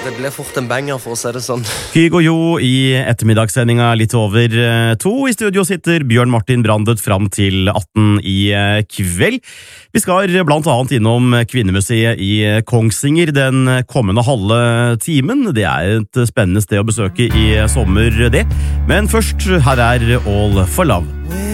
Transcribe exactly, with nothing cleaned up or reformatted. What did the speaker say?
Det ble fort en banger, for å si det sånn. Kygo Jo i ettermiddagssendinga litt over eh, to. I studio sitter Bjørn Martin Brandet fram til atten i eh, kveld. Vi skal blant annet innom Kvinnemuseet i Kongsvinger den kommende halve timen. Det er et spennende sted å besøke i sommer, det. Men først, her er All for Love.